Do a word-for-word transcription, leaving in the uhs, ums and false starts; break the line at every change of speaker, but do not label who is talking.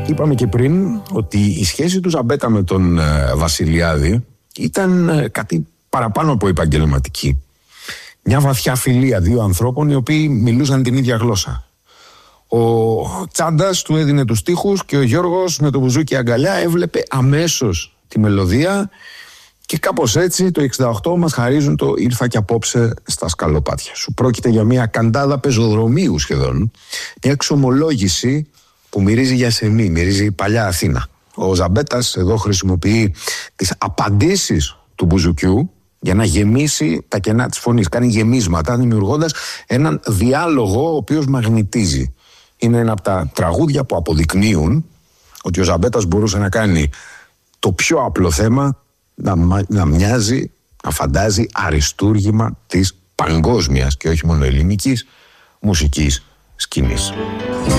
Είπαμε και πριν ότι η σχέση του Ζαμπέτα με τον ε, Βασιλιάδη ήταν ε, κάτι παραπάνω από επαγγελματική. Μια βαθιά φιλία δύο ανθρώπων οι οποίοι μιλούσαν την ίδια γλώσσα. Ο Τσάντας του έδινε τους στίχους και ο Γιώργος με το μπουζούκι αγκαλιά έβλεπε αμέσως τη μελωδία και κάπως έτσι το εξήντα οκτώ μας χαρίζουν το «Ήρθα κι απόψε στα σκαλοπάτια σου». Πρόκειται για μια καντάδα πεζοδρομίου σχεδόν, μια εξομολόγηση που μυρίζει για σεμί, μυρίζει παλιά Αθήνα. Ο Ζαμπέτας εδώ χρησιμοποιεί τις απαντήσεις του μπουζουκιού για να γεμίσει τα κενά της φωνής. Κάνει γεμίσματα δημιουργώντας έναν διάλογο ο οποίος μαγνητίζει. Είναι ένα από τα τραγούδια που αποδεικνύουν ότι ο Ζαμπέτας μπορούσε να κάνει το πιο απλό θέμα να, να μοιάζει, να φαντάζει αριστούργημα της παγκόσμιας και όχι μόνο ελληνικής μουσικής σκηνής.